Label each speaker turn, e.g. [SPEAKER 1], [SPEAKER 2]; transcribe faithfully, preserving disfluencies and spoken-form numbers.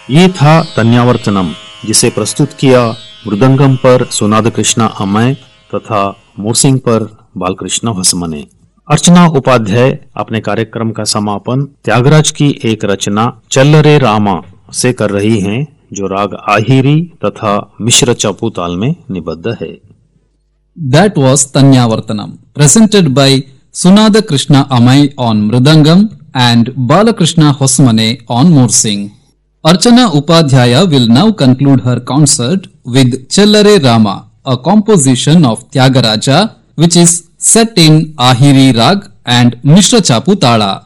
[SPEAKER 1] ये था तन्यावर्तनम, जिसे प्रस्तुत किया मृदंगम पर सुनाद कृष्णा अमय तथा मोरसिंग पर बालकृष्ण होसमने। अर्चना उपाध्याय अपने कार्यक्रम का समापन त्यागराज की एक रचना चल रे रामा से कर रही हैं, जो राग आहिरी तथा मिश्र चापू ताल में निबद्ध है।
[SPEAKER 2] That was Tanyavartanam, presented by Sunada Krishna Amai on Mridangam and Balakrishna Hosmane on Morsing. Archana Upadhyaya will now conclude her concert with Chellare Rama, a composition of Tyagaraja which is set in Ahiri Rag and Mishra Chapu Tala.